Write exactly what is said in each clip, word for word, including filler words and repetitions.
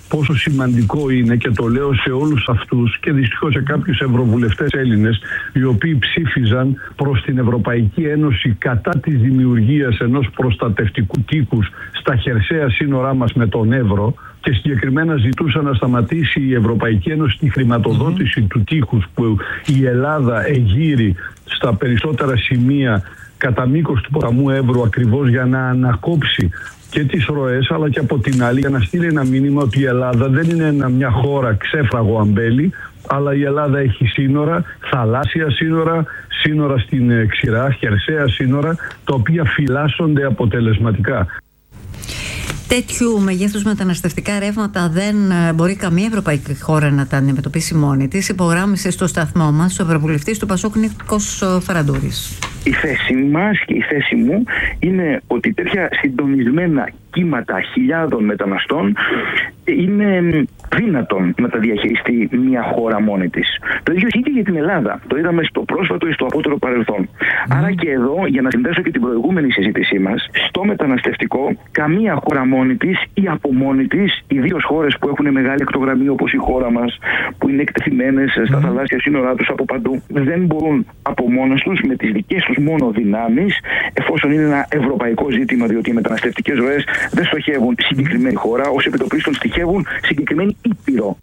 πόσο σημαντικό είναι, και το λέω σε όλους αυτούς και δυστυχώς σε κάποιους ευρωβουλευτές Έλληνες οι οποίοι ψήφιζαν προς την Ευρωπαϊκή Ένωση κατά της δημιουργίας ενός προστατευτικού τείχους στα χερσαία σύνορά μας με τον Εύρο, και συγκεκριμένα ζητούσαν να σταματήσει η Ευρωπαϊκή Ένωση τη χρηματοδότηση mm-hmm. του τείχους που η Ελλάδα εγείρει στα περισσότερα σημεία κατά μήκος του ποταμού Εύρου, ακριβώς για να ανακόψει και τις ροές, αλλά και από την άλλη για να στείλει ένα μήνυμα ότι η Ελλάδα δεν είναι μια χώρα ξέφραγο αμπέλι, αλλά η Ελλάδα έχει σύνορα, θαλάσσια σύνορα, σύνορα στην ξηρά, χερσαία σύνορα, τα οποία φυλάσσονται αποτελεσματικά. Τέτοιου μεγέθους μεταναστευτικά ρεύματα δεν μπορεί καμία ευρωπαϊκή χώρα να τα αντιμετωπίσει μόνη της, υπογράμμισε στο σταθμό μας ο ευρωβουλευτής του Πασόκ Νίκος Φαραντούρης. Η θέση μας και η θέση μου είναι ότι τέτοια συντονισμένα κύματα χιλιάδων μεταναστών είναι δύνατον να τα διαχειριστεί μια χώρα μόνη της. Το ίδιο ισχύει και για την Ελλάδα. Το είδαμε στο πρόσφατο ή στο απότερο παρελθόν. Mm. Άρα και εδώ, για να συνδέσω και την προηγούμενη συζήτησή μας, στο μεταναστευτικό, καμία χώρα μόνη της ή από μόνη της, ιδίως χώρες που έχουν μεγάλη ακτογραμμή όπως η χώρα μας, που είναι εκτεθειμένες στα mm. θαλάσσια σύνορά τους από παντού, δεν μπορούν από μόνες τους με τις δικές τους μόνο δυνάμεις, εφόσον είναι ένα ευρωπαϊκό ζήτημα, διότι οι μεταναστευτικές ροές δεν στοχεύουν συγκεκριμένη χώρα, ως επιτοπλίστων στοιχεύουν συγκεκριμένη ήπειρο.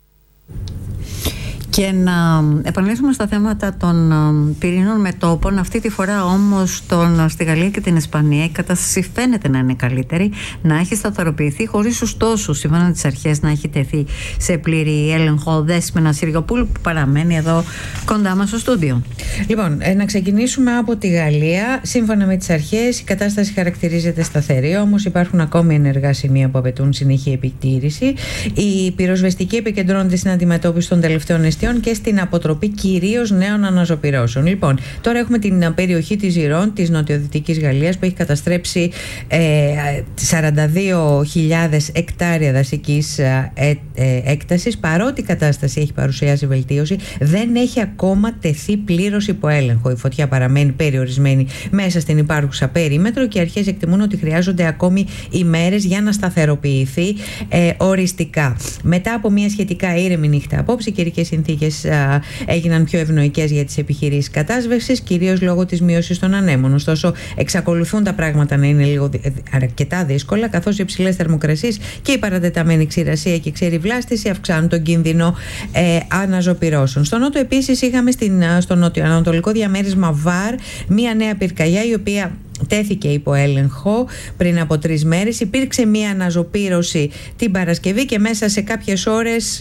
Και να επανέλθουμε στα θέματα των πυρηνών μετώπων. Αυτή τη φορά όμως τον, στη Γαλλία και την Ισπανία η κατάσταση φαίνεται να είναι καλύτερη, να έχει σταθεροποιηθεί, χωρίς ωστόσο, σύμφωνα με τις αρχές, να έχει τεθεί σε πλήρη έλεγχο. Δέσποινα Συριοπούλου, που παραμένει εδώ κοντά μας στο στούντιο. Λοιπόν, να ξεκινήσουμε από τη Γαλλία. Σύμφωνα με τις αρχές, η κατάσταση χαρακτηρίζεται σταθερή, όμως υπάρχουν ακόμη ενεργά σημεία που απαιτούν συνεχή επιτήρηση. Η πυροσβεστική επικεντρώνεται στην αντιμετώπιση των τελευταίων αισθήσεων και στην αποτροπή κυρίως νέων αναζωπυρώσεων. Λοιπόν, τώρα έχουμε την περιοχή της Gironde, της νοτιοδυτικής Γαλλίας, που έχει καταστρέψει ε, σαράντα δύο χιλιάδες εκτάρια δασικής ε, ε, έκτασης. Παρότι η κατάσταση έχει παρουσιάσει βελτίωση, δεν έχει ακόμα τεθεί πλήρως υπό έλεγχο. Η φωτιά παραμένει περιορισμένη μέσα στην υπάρχουσα περίμετρο και οι αρχές εκτιμούν ότι χρειάζονται ακόμη ημέρες για να σταθεροποιηθεί ε, οριστικά. Μετά από μια σχετικά ήρεμη νύχτα απόψε, οι καιρικές συνθήκες έγιναν πιο ευνοϊκές για τις επιχειρήσεις κατάσβεσης, κυρίως λόγω της μείωσης των ανέμων. Ωστόσο, εξακολουθούν τα πράγματα να είναι λίγο αρκετά δύσκολα, καθώς οι υψηλές θερμοκρασίες και η παρατεταμένη ξηρασία και η ξεριβλάστηση αυξάνουν τον κίνδυνο ε, αναζωπυρώσεων. Στο νότο, επίσης, είχαμε στην, στο νοτιοανατολικό διαμέρισμα Βάρ μία νέα πυρκαγιά, η οποία τέθηκε υπό έλεγχο πριν από τρεις μέρες. Υπήρξε μία αναζωπήρωση την Παρασκευή και μέσα σε κάποιες ώρες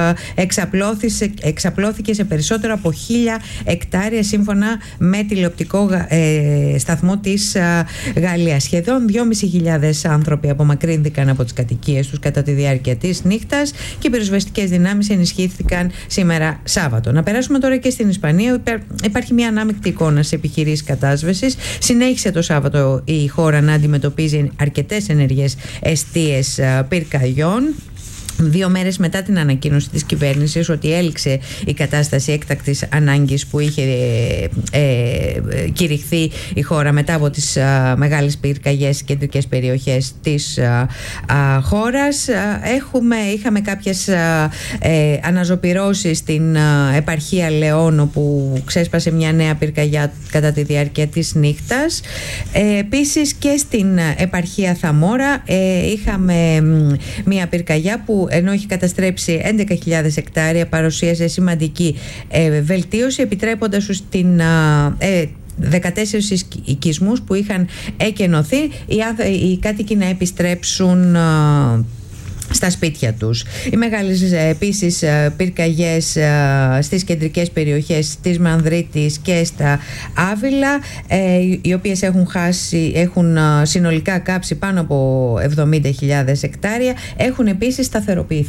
εξαπλώθηκε σε περισσότερο από χίλια εκτάρια, σύμφωνα με τηλεοπτικό ε, σταθμό της ε, Γαλλίας. Σχεδόν δυόμισι χιλιάδες άνθρωποι απομακρύνθηκαν από τις κατοικίες τους κατά τη διάρκεια της νύχτας και οι πυροσβεστικές δυνάμεις ενισχύθηκαν σήμερα Σάββατο. Να περάσουμε τώρα και στην Ισπανία. Υπάρχει μία ανάμεικτη εικόνα σε επιχειρήσεις κατάσβεσης. Συνέχισε το Σάββατο η χώρα να αντιμετωπίζει αρκετές ενεργές εστίες πυρκαγιών. Δύο μέρες μετά την ανακοίνωση της κυβέρνησης ότι έληξε η κατάσταση έκτακτης ανάγκης που είχε ε, ε, κηρυχθεί η χώρα μετά από τις α, μεγάλες πυρκαγιές στις κεντρικές περιοχές της α, α, χώρας. Έχουμε, είχαμε κάποιες α, ε, αναζωπυρώσεις στην α, επαρχία Λεόν, όπου ξέσπασε μια νέα πυρκαγιά κατά τη διάρκεια της νύχτας. Ε, επίσης και στην επαρχία Θαμόρα ε, είχαμε μια πυρκαγιά που, ενώ έχει καταστρέψει έντεκα χιλιάδες εκτάρια, παρουσίασε σημαντική ε, βελτίωση, επιτρέποντας στην ε, δεκατέσσερις οικισμούς που είχαν εκενωθεί οι, οι κάτοικοι να επιστρέψουν ε, στα σπίτια τους. Οι μεγάλες επίσης πυρκαγιές στις κεντρικές περιοχές της Μανδρίτης και στα Άβυλα, οι οποίες έχουν χάσει, έχουν συνολικά κάψει πάνω από εβδομήντα χιλιάδες εκτάρια, έχουν επίσης σταθεροποιηθεί.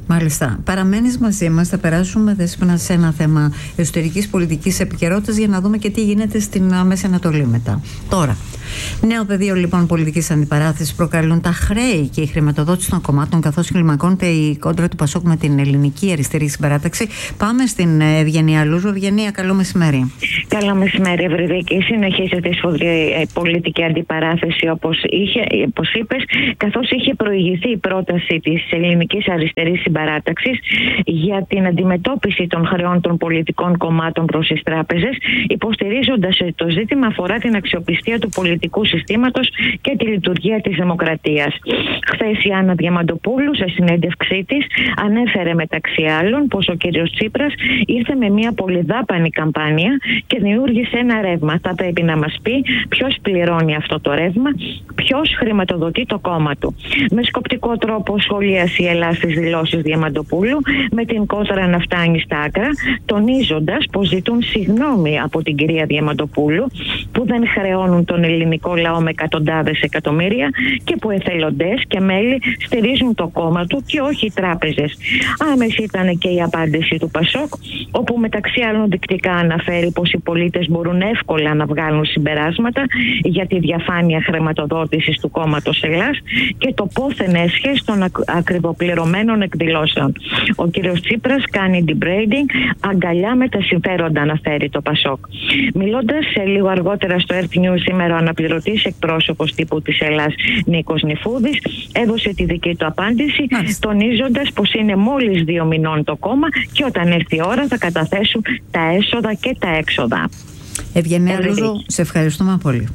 Μάλιστα. Παραμένεις μαζί μας. Θα περάσουμε, Δέσποινα, σε ένα θέμα εσωτερικής πολιτικής επικαιρότητας για να δούμε και τι γίνεται στην Μέση Ανατολή μετά. Τώρα, νέο πεδίο λοιπόν πολιτικής αντιπαράθεσης προκαλούν τα χρέη και η χρηματοδότηση των κομμάτων, καθώς κλιμακώνεται η κόντρα του Πασόκ με την Ελληνική Αριστερή Συμπαράταξη. Πάμε στην Ευγενία Λούζου. Ευγενία, καλό μεσημέρι. Καλό μεσημέρι, Ευρυδίκη. Συνεχίζεται η σφοδρή πολιτική αντιπαράθεση, όπως είπες, καθώς είχε προηγηθεί η πρόταση της Ελληνικής Αριστερής Συμπαράταξης για την αντιμετώπιση των χρεών των πολιτικών κομμάτων προς τις τράπεζες, υποστηρίζοντας ότι το ζήτημα αφορά την αξιοπιστία του πολιτικού συστήματος και τη λειτουργία της δημοκρατίας. Χθες η Άννα Διαμαντοπούλου, σε συνέντευξή της, ανέφερε μεταξύ άλλων πως ο κύριος Τσίπρας ήρθε με μια πολυδάπανη καμπάνια και δημιούργησε ένα ρεύμα. Θα πρέπει να μας πει ποιος πληρώνει αυτό το ρεύμα, ποιος χρηματοδοτεί το κόμμα του. Με σκοπτικό τρόπο σχολίασε η Ελλάδα στις δηλώσεις Διαμαντοπούλου, με την κόντρα να φτάνει στα άκρα, τονίζοντας πως ζητούν συγγνώμη από την κυρία Διαμαντοπούλου που δεν χρεώνουν τον ελληνικό λαό με εκατοντάδες εκατομμύρια και που εθελοντές και μέλη στηρίζουν το κόμμα του και όχι οι τράπεζες. Άμεση ήταν και η απάντηση του Πασόκ, όπου μεταξύ άλλων δεικτικά αναφέρει πως οι πολίτες μπορούν εύκολα να βγάλουν συμπεράσματα για τη διαφάνεια χρηματοδότησης του κόμματος Ελλάς και το πόθεν έσχες των ακριβοπληρωμένων εκδηλώσεων. Ο κύριος Τσίπρας κάνει debraiding, αγκαλιά με τα συμφέροντα, αναφέρει το Πασόκ. Μιλώντας σε λίγο αργότερα στο Earth News σήμερα, ο αναπληρωτής εκπρόσωπος τύπου της Ελλάς Νίκος Νιφούδης έδωσε τη δική του απάντηση, τονίζοντας πως είναι μόλις δύο μηνών το κόμμα και όταν έρθει η ώρα θα καταθέσουν τα έσοδα και τα έξοδα. Ευγενία Λούζου, σε ευχαριστούμε πολύ.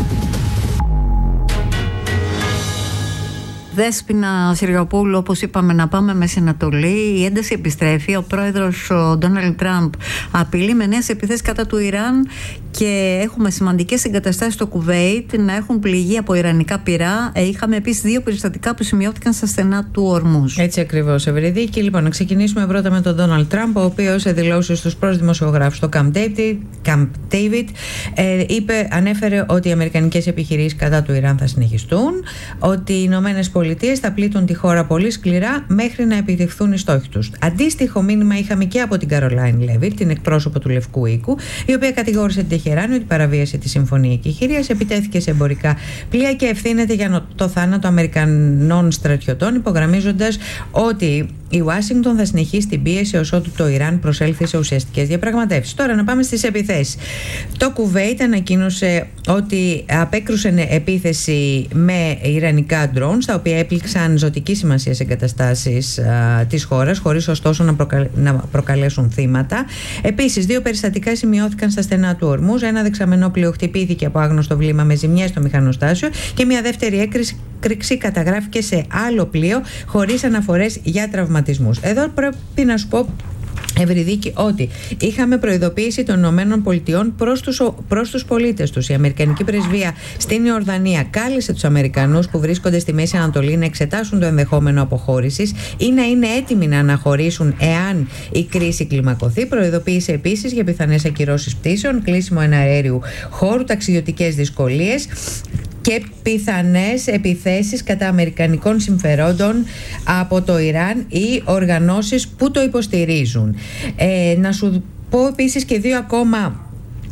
Δέσποινα Συριοπούλου, όπως είπαμε, να πάμε Μέση Ανατολή. Η ένταση επιστρέφει. Ο πρόεδρος ο Ντόναλντ Τραμπ απειλεί με νέες επιθέσεις κατά του Ιράν και έχουμε σημαντικές εγκαταστάσεις στο Κουβέιτ να έχουν πληγεί από ιρανικά πυρά. Ε, είχαμε επίσης δύο περιστατικά που σημειώθηκαν στα στενά του Ορμούζ. Έτσι ακριβώς, Ευρυδίκη. Λοιπόν, να ξεκινήσουμε πρώτα με τον Ντόναλντ Τραμπ, ο οποίος σε δηλώσεις στους προς δημοσιογράφους στο Camp David, Camp David ε, είπε, ανέφερε ότι οι αμερικανικές επιχειρήσεις κατά του Ιράν θα συνεχιστούν, ότι οι Ηνωμένες Πολιτείες θα πλήττουν τη χώρα πολύ σκληρά μέχρι να επιτευχθούν οι στόχοι τους. Αντίστοιχο μήνυμα είχαμε και από την Καρολάιν Λέβιτ, την εκπρόσωπο του Λευκού Οίκου, η οποία κατηγόρησε την Τεχεράνη ότι παραβίασε τη Συμφωνία Εκεχηρίας, επιτέθηκε σε εμπορικά πλοία και ευθύνεται για το θάνατο Αμερικανών στρατιωτών, υπογραμμίζοντας ότι η Ουάσιγκτον θα συνεχίσει την πίεση ως ότου το Ιράν προσέλθει σε ουσιαστικές διαπραγματεύσεις. Τώρα να πάμε στις επιθέσεις. Το Κουβέιτ ανακοίνωσε ότι απέκρουσε επίθεση με ιρανικά drones, τα οποία έπληξαν ζωτική σημασία σε εγκαταστάσεις α, της χώρας, χωρίς ωστόσο να, προκα... να προκαλέσουν θύματα. Επίσης, δύο περιστατικά σημειώθηκαν στα στενά του Ορμούζ. Ένα δεξαμενό πλοίο χτυπήθηκε από άγνωστο βλήμα με ζημιές στο μηχανοστάσιο και μια δεύτερη έκρηξη καταγράφηκε σε άλλο πλοίο χωρίς αναφορές για τραυματισμούς. Εδώ πρέπει να σου πω, Ευρυδίκη, ότι είχαμε προειδοποίηση των Ηνωμένων Πολιτειών προς τους, προς τους πολίτες τους. Η Αμερικανική Πρεσβεία στην Ιορδανία κάλεσε τους Αμερικανούς που βρίσκονται στη Μέση Ανατολή να εξετάσουν το ενδεχόμενο αποχώρησης ή να είναι έτοιμοι να αναχωρήσουν εάν η κρίση κλιμακωθεί. Προειδοποίησε επίσης για πιθανές ακυρώσεις πτήσεων, κλείσιμο εναέριου χώρου, ταξιδιωτικές δυσκολίες και πιθανές επιθέσεις κατά αμερικανικών συμφερόντων από το Ιράν ή οργανώσεις που το υποστηρίζουν. Ε, να σου πω επίσης και δύο ακόμα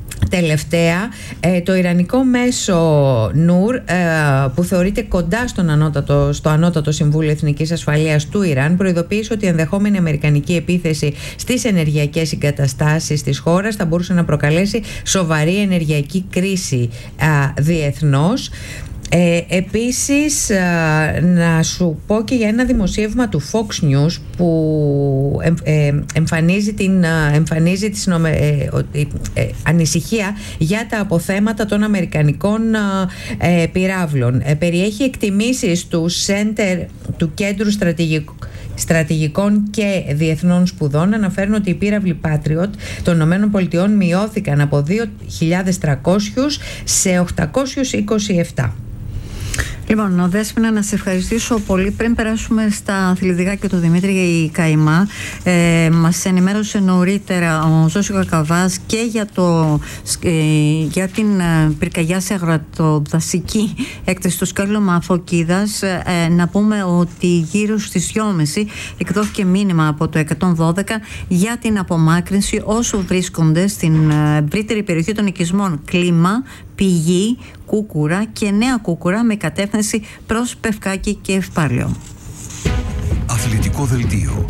τελευταία. Ε, το ιρανικό μέσο Νούρ, ε, που θεωρείται κοντά στον ανώτατο, στο Ανώτατο Συμβούλιο Εθνικής Ασφαλείας του Ιράν, προειδοποίησε ότι η ενδεχόμενη αμερικανική επίθεση στις ενεργειακές συγκαταστάσεις της χώρας θα μπορούσε να προκαλέσει σοβαρή ενεργειακή κρίση ε, διεθνώς. Ε, επίσης, ε, να σου πω και για ένα δημοσίευμα του Fox News που ε, ε, εμφανίζει την εμφανίζει της, ε, ε, ανησυχία για τα αποθέματα των αμερικανικών ε, πυράβλων. Ε, περιέχει εκτιμήσεις του, Center, του Κέντρου Στρατηγικού Στρατηγικών και Διεθνών Σπουδών. Αναφέρουν ότι οι πύραυλοι Patriot των ΗΠΑ μειώθηκαν από δύο χιλιάδες τριακόσιους σε οκτακόσιους είκοσι επτά. Λοιπόν, Δέσποινα, να σε ευχαριστήσω πολύ. Πριν περάσουμε στα αθλητικά και το Δημήτρη Καϊμά, ε, μας ενημέρωσε νωρίτερα ο Ζώσης Κακαβάς και για, το, ε, για την ε, πυρκαγιά σε αγροτοδασική έκταση στο σκάλωμα Αφοκίδας. Ε, να πούμε ότι γύρω στις δυόμιση εκδόθηκε μήνυμα από το εκατόν δώδεκα για την απομάκρυνση όσο βρίσκονται στην ευρύτερη περιοχή των οικισμών Κλίμα, Πηγή, Κούκουρα και Νέα Κούκουρα με κατεύθυνση προς Πευκάκη και Ευπάλαιο. Αθλητικό δελτίο.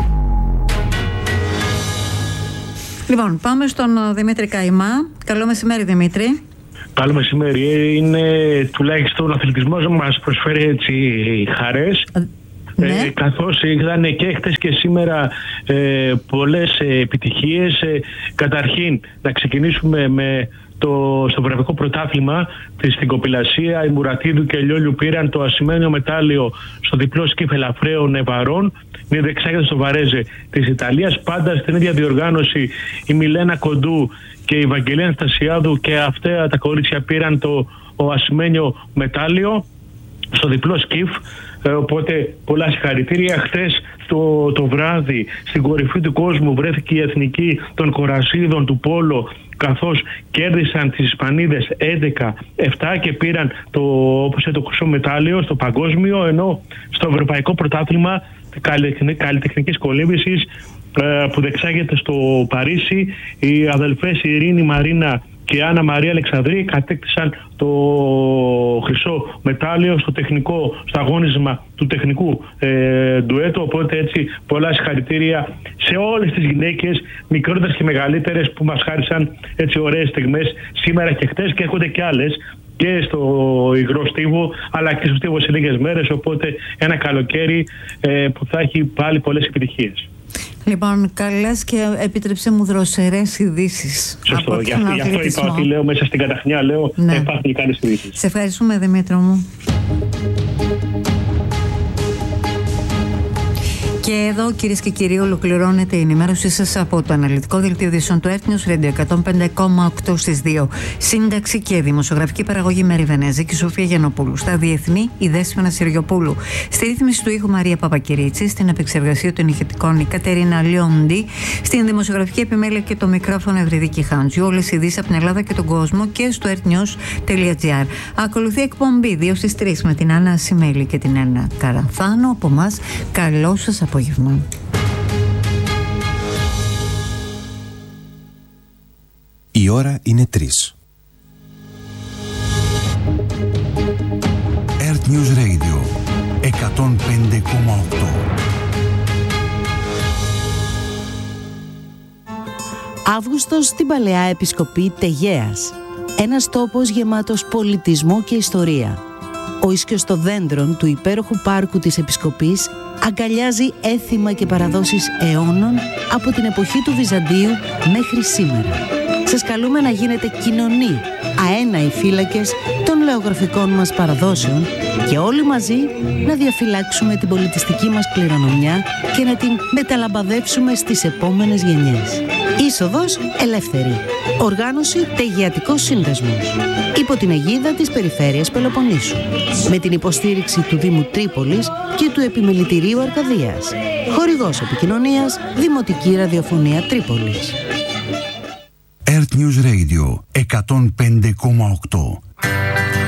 Λοιπόν, πάμε στον Δημήτρη Καϊμά. Καλό μεσημέρι, Δημήτρη. Καλό μεσημέρι. Είναι τουλάχιστον ο αθλητισμός μας προσφέρει έτσι χαρές. Ναι. Ε, καθώς είδαν και χτες και σήμερα ε, πολλές ε, επιτυχίες. Ε, καταρχήν, να ξεκινήσουμε με το, στο Ευρωπαϊκό Πρωτάθλημα στην κοπηλασία. Οι Μουρατίδου και Λιόλιου πήραν το ασημένιο μετάλλιο στο διπλό σκύφ ελαφραίων βαρών. Είναι δεξάγεται στο Βαρέζε της Ιταλίας. Πάντα στην ίδια διοργάνωση η Μιλένα Κοντού και η Βαγγελία Αναστασιάδου και αυτά τα κορίτσια πήραν το ο ασημένιο μετάλλιο στο διπλό σκύφ. Ε, οπότε πολλά συγχαρητήρια. Χτες το, το βράδυ στην κορυφή του κόσμου βρέθηκε η εθνική των κορασίδων του πόλο, καθώς κέρδισαν τις Ισπανίδες έντεκα επτά και πήραν το, όπως το χρυσό μετάλλιο στο παγκόσμιο, ενώ στο Ευρωπαϊκό Πρωτάθλημα καλλιτεχνικής κολύμβησης ε, που δεξάγεται στο Παρίσι, οι αδελφές Ειρήνη Μαρίνα και Άννα Μαρία Αλεξανδρή κατέκτησαν το χρυσό μετάλλιο στο τεχνικό, στο αγώνισμα του τεχνικού ε, ντουέτου. Οπότε έτσι πολλά συγχαρητήρια σε όλες τις γυναίκες, μικρότερες και μεγαλύτερες, που μας χάρισαν έτσι ωραίες στιγμές σήμερα και χτες, και έρχονται και άλλες και στο υγρό στίβο αλλά και στο στίβο σε λίγες μέρες. Οπότε ένα καλοκαίρι ε, που θα έχει πάλι πολλές επιτυχίες. Λοιπόν, καλές και επίτρεψε μου δροσερές ειδήσεις. Σωστό, γι' αυτό, γι αυτό είπα ότι λέω μέσα στην καταχνιά, λέω ναι. Υπάρχουν και καλές ειδήσεις. Σε ευχαριστούμε, Δημήτρο μου. Και εδώ, κυρίες και κύριοι, ολοκληρώνεται η ενημέρωσή σας από το αναλυτικό δελτίο ειδήσεων του Earth News Radio εκατόν πέντε κόμμα οκτώ στις δύο. Σύνταξη και δημοσιογραφική παραγωγή Μέρη Βενέζη και Σοφία Γιαννοπούλου. Στα διεθνή, η Δέσποινα Συριοπούλου. Στη ρύθμιση του ήχου Μαρία Παπακυρίτσι. Στην επεξεργασία των ηχητικών η Κατερίνα Λιόντι. Στην δημοσιογραφική επιμέλεια και το μικρόφωνο Ευρυδίκη Χάντζιου. Όλες οι ειδήσεις από την Ελλάδα και τον κόσμο και στο earthnews.gr. Ακολουθεί εκπομπή δύο στις τρεις με την Άννα Σιμέλη και την Άννα Καραμφάνο. Από εμάς, καλό σας απόγευμα. Η ώρα είναι τρεις. Earth News Radio εκατόν πέντε κόμμα οκτώ. Αύγουστος στην Παλαιά Επισκοπή Τεγέας. Ένας τόπος γεμάτος πολιτισμό και ιστορία. Ο ίσκιος των δέντρων του υπέροχου πάρκου της Επισκοπής αγκαλιάζει έθιμα και παραδόσεις αιώνων από την εποχή του Βυζαντίου μέχρι σήμερα. Σας καλούμε να γίνετε κοινωνοί, αέναοι φύλακες των λεωγραφικών μας παραδόσεων και όλοι μαζί να διαφυλάξουμε την πολιτιστική μας κληρονομιά και να την μεταλαμπαδεύσουμε στις επόμενες γενιές. Είσοδος ελεύθερη. Οργάνωση Τεγεατικός Σύνδεσμος. Υπό την αιγίδα της Περιφέρειας Πελοποννήσου. Με την υποστήριξη του Δήμου Τρίπολης και του Επιμελητηρίου Αρκαδίας. Χορηγός επικοινωνίας Δημοτική Ραδιοφωνία Τρίπολης. Earth News Radio εκατόν πέντε κόμμα οκτώ.